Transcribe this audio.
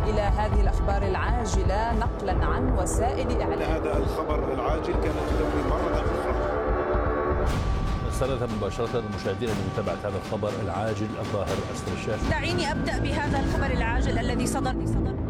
إلى هذه الأخبار العاجلة نقلا عن وسائل إعلام. هذا الخبر العاجل كانت تدور مرة أخرى. سنذهب مباشرة للمشاهدين لمتابعة هذا الخبر العاجل الظاهر أسفل الشاشة. دعيني أبدأ بهذا الخبر العاجل الذي صدر